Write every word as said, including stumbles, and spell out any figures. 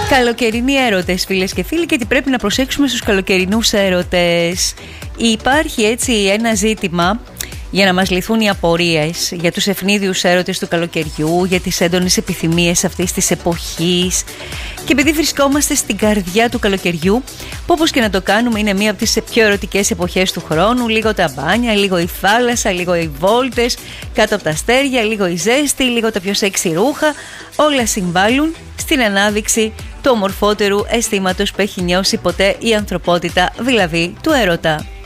Καλοκαιρινοί έρωτες, φίλες και φίλοι, και τι πρέπει να προσέξουμε στους καλοκαιρινούς έρωτες. Υπάρχει έτσι ένα ζήτημα για να μας λυθούν οι απορίες για τους ευνίδιους έρωτες του καλοκαιριού, για τις έντονες επιθυμίες αυτής της εποχής. Και επειδή βρισκόμαστε στην καρδιά του καλοκαιριού, που όπως και να το κάνουμε είναι μία από τις πιο ερωτικές εποχές του χρόνου, λίγο τα μπάνια, λίγο η θάλασσα, λίγο οι βόλτες κάτω από τα αστέρια, λίγο η ζέστη, λίγο τα πιο σεξι ρούχα, όλα συμβάλλουν στην ανάδειξη του ομορφότερου αισθήματος που έχει νιώσει ποτέ η ανθρωπότητα, δηλαδή του έρωτα.